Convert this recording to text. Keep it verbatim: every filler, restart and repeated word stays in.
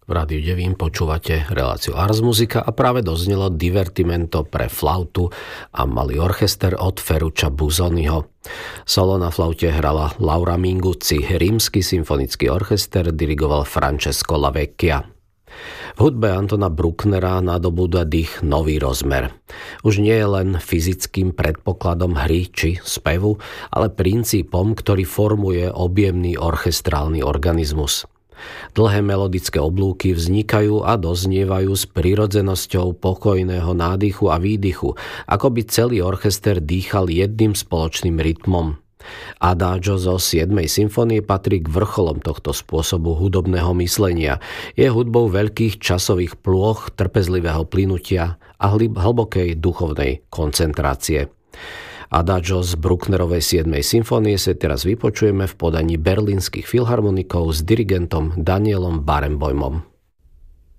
V Rádiu Devín počúvate reláciu Ars Musica a práve doznelo divertimento pre flautu a malý orchester od Ferruccia Busoniho. Solo na flaute hrala Laura Minguzzi, Rímsky symfonický orchester dirigoval Francesco Lavecchia. V hudbe Antona Brucknera nadobúda dých nový rozmer. Už nie je len fyzickým predpokladom hry či spevu, ale princípom, ktorý formuje objemný orchestrálny organizmus. Dlhé melodické oblúky vznikajú a doznievajú s prirodzenosťou pokojného nádychu a výdychu, ako by celý orchester dýchal jedným spoločným rytmom. Adagio zo siedmej symfónie patrí k vrcholom tohto spôsobu hudobného myslenia. Je hudbou veľkých časových plôch, trpezlivého plynutia a hlbokej duchovnej koncentrácie. Adagio z Brucknerovej siedmej symfónie sa teraz vypočujeme v podaní berlínskych filharmonikov s dirigentom Danielom Barenboimom.